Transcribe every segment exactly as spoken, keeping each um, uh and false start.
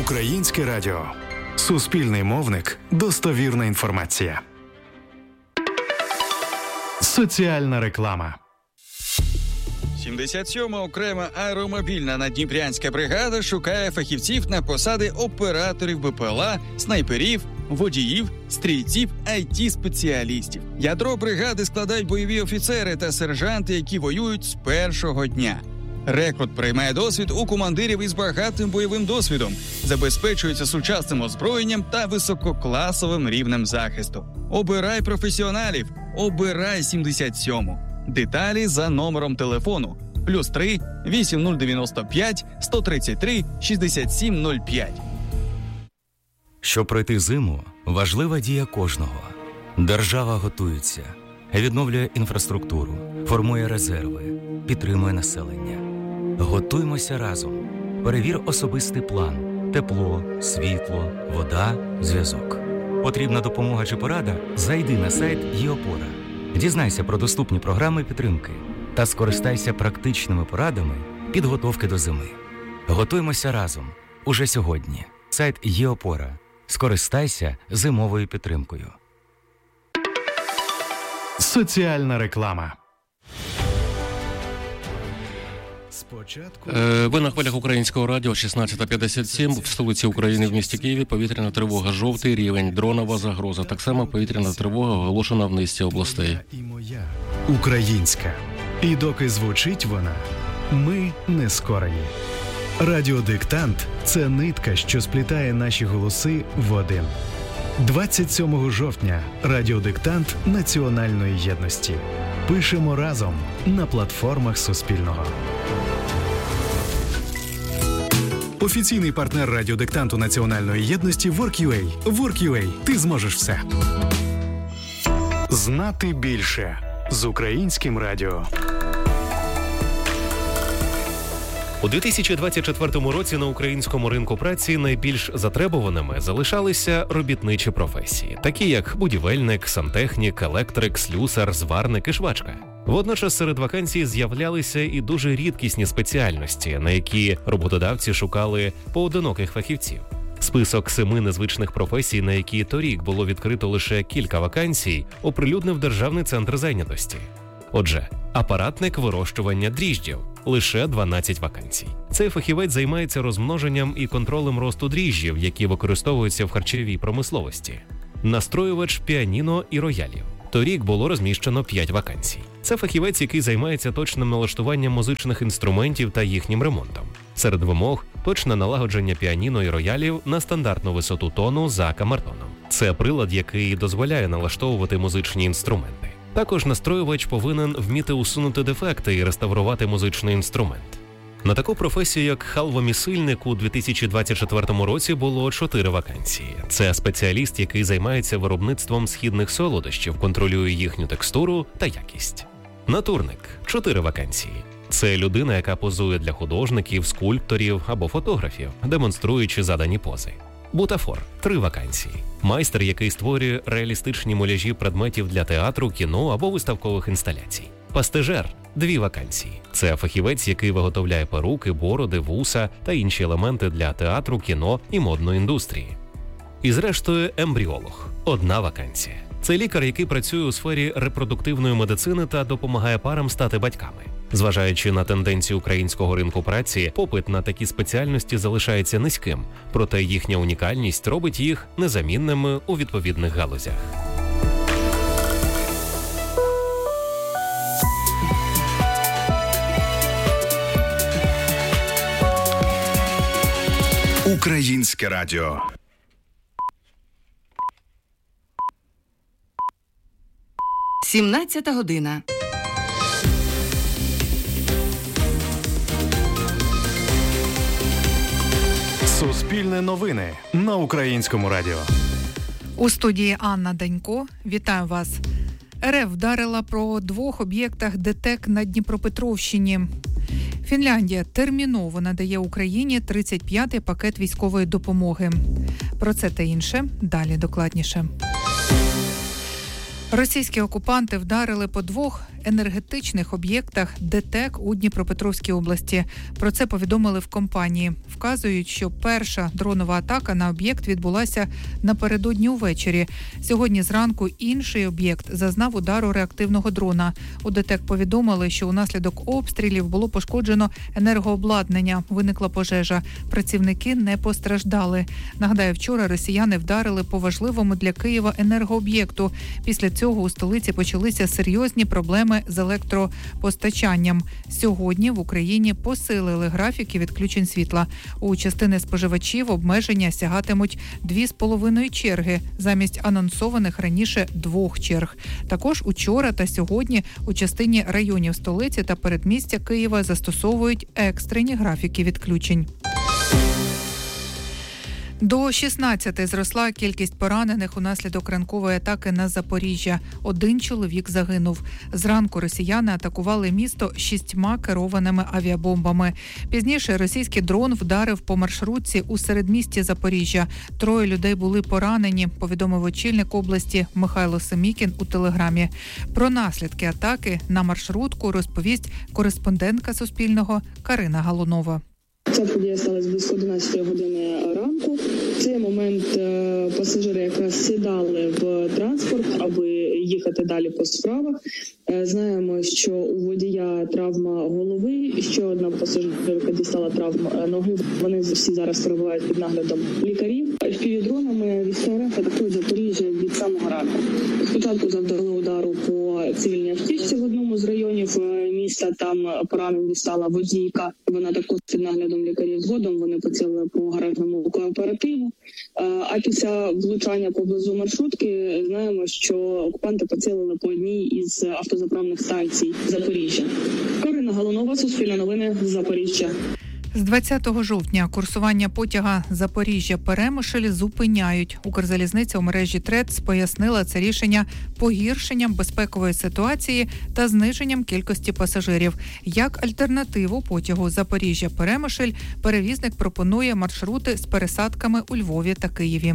Українське радіо. Суспільний мовник. Достовірна інформація. Соціальна реклама. сімдесят сьома окрема аеромобільна наддніпрянська бригада шукає фахівців на посади операторів БПЛА, снайперів, водіїв, стрільців, ай ті-спеціалістів. Ядро бригади складають бойові офіцери та сержанти, які воюють з першого дня. Рекрут приймає досвід у командирів із багатим бойовим досвідом, забезпечується сучасним озброєнням та висококласовим рівнем захисту. Обирай професіоналів, обирай сімдесят сьому. Деталі за номером телефону плюс три вісім нуль дев'яносто п'ять сто тридцять три шістдесят сім нуль п'ять. Щоб пройти зиму, важлива дія кожного. Держава готується, відновлює інфраструктуру, формує резерви, підтримує населення. Готуймося разом. Перевір особистий план. Тепло, світло, вода, зв'язок. Потрібна допомога чи порада? Зайди на сайт ЄОПОРА. Дізнайся про доступні програми підтримки та скористайся практичними порадами підготовки до зими. Готуймося разом. Уже сьогодні. Сайт ЄОПОРА. Скористайся зимовою підтримкою. Соціальна реклама. Е, ви на хвилях Українського радіо шістнадцята п'ятдесят сім. В столиці України в місті Києві повітряна тривога жовтий рівень, дронова загроза. Так само повітряна тривога оголошена в низці областей. Українська. І доки звучить вона, ми не скорені. Радіодиктант – це нитка, що сплітає наші голоси в один. двадцять сьомого жовтня. Радіодиктант національної єдності. Пишемо разом на платформах Суспільного. Офіційний партнер радіодиктанту національної єдності WorkUA. WorkUA. Ти зможеш все. Знати більше з українським радіо. У дві тисячі двадцять четвертому році на українському ринку праці найбільш затребуваними залишалися робітничі професії, такі як будівельник, сантехнік, електрик, слюсар, зварник і швачка. Водночас серед вакансій з'являлися і дуже рідкісні спеціальності, на які роботодавці шукали поодиноких фахівців. Список семи незвичних професій, на які торік було відкрито лише кілька вакансій, оприлюднив Державний центр зайнятості. Отже, апаратник вирощування дріжджів – лише дванадцять вакансій. Цей фахівець займається розмноженням і контролем росту дріжджів, які використовуються в харчовій промисловості. Настроювач піаніно і роялів. Торік було розміщено п'ять вакансій. Це фахівець, який займається точним налаштуванням музичних інструментів та їхнім ремонтом. Серед вимог – точне налагодження піаніно і роялів на стандартну висоту тону за камертоном. Це прилад, який дозволяє налаштовувати музичні інструменти. Також настроювач повинен вміти усунути дефекти і реставрувати музичний інструмент. На таку професію, як халвомісильник, у дві тисячі двадцять четвертому році було чотири вакансії. Це спеціаліст, який займається виробництвом східних солодощів, контролює їхню текстуру та якість. Натурник – чотири вакансії. Це людина, яка позує для художників, скульпторів або фотографів, демонструючи задані пози. Бутафор – три вакансії. Майстер, який створює реалістичні муляжі предметів для театру, кіно або виставкових інсталяцій. Пастижер – дві вакансії. Це фахівець, який виготовляє перуки, бороди, вуса та інші елементи для театру, кіно і модної індустрії. І зрештою, ембріолог – одна вакансія. Це лікар, який працює у сфері репродуктивної медицини та допомагає парам стати батьками. Зважаючи на тенденцію українського ринку праці, попит на такі спеціальності залишається низьким, проте їхня унікальність робить їх незамінними у відповідних галузях. Українське радіо. сімнадцята година. Суспільне новини на Українському радіо. У студії Анна Данько. Вітаю вас. РФ вдарила по двох об'єктах ДТЕК на Дніпропетровщині. Фінляндія терміново надає Україні тридцять п'ятий пакет військової допомоги. Про це та інше далі докладніше. Російські окупанти вдарили по двох енергетичних об'єктах ДТЕК у Дніпропетровській області. Про це повідомили в компанії. Вказують, що перша дронова атака на об'єкт відбулася напередодні увечері. Сьогодні зранку інший об'єкт зазнав удару реактивного дрона. У ДТЕК повідомили, що унаслідок обстрілів було пошкоджено енергообладнання. Виникла пожежа. Працівники не постраждали. Нагадаю, вчора росіяни вдарили по важливому для Києва енергооб'єкту. Після цього у столиці почалися серйозні проблеми з електропостачанням. Сьогодні в Україні посилили графіки відключень світла. У частини споживачів обмеження сягатимуть дві з половиною черги замість анонсованих раніше двох черг. Також учора та сьогодні у частині районів столиці та передмістя Києва застосовують екстрені графіки відключень. До шістнадцяти зросла кількість поранених унаслідок ранкової атаки на Запоріжжя. Один чоловік загинув. Зранку росіяни атакували місто шістьма керованими авіабомбами. Пізніше російський дрон вдарив по маршрутці у середмісті Запоріжжя. Троє людей були поранені, повідомив очільник області Михайло Семікін у телеграмі. Про наслідки атаки на маршрутку розповість кореспондентка Суспільного Карина Галунова. Ця подія сталася близько одинадцятої години ранку. В цей момент пасажири якраз сідали в транспорт, аби їхати далі по справах. Знаємо, що у водія травма голови, ще одна пасажирка дістала травму ноги. Вони всі зараз перебувають під наглядом лікарів. Півдронами військові РФ атакують Запоріжжя від самого ранку. Спочатку завдали удару по цивільній автівці в одному з районів міста. Там поранень дістала водійка. Вона також під наглядом лікарів. Згодом вони поцілили по гаражному кооперативу. А після влучання поблизу маршрутки знаємо, що окупанти поцілили по одній із автозаправних станцій Запоріжжя. Карина Галунова, Суспільне новини, Запоріжжя. З двадцятого жовтня курсування потяга Запоріжжя-Перемишль зупиняють. Укрзалізниця у мережі ТРЕЦ пояснила це рішення погіршенням безпекової ситуації та зниженням кількості пасажирів. Як альтернативу потягу Запоріжжя-Перемишль перевізник пропонує маршрути з пересадками у Львові та Києві.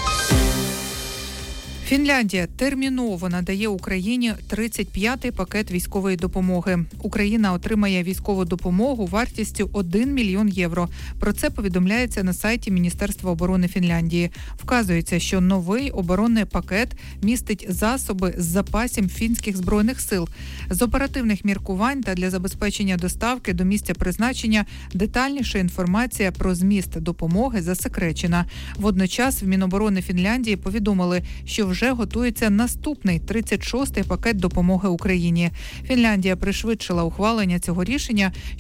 Фінляндія терміново надає Україні тридцять п'ятий пакет військової допомоги. Україна отримає військову допомогу вартістю один мільйон євро. Про це повідомляється на сайті Міністерства оборони Фінляндії. Вказується, що новий оборонний пакет містить засоби з запасів фінських збройних сил. З оперативних міркувань та для забезпечення доставки до місця призначення детальніша інформація про зміст допомоги засекречена. Водночас в Міноборони Фінляндії повідомили, що вже Вже готується наступний тридцять шостий пакет допомоги Україні. Фінляндія пришвидшила ухвалення цього рішення,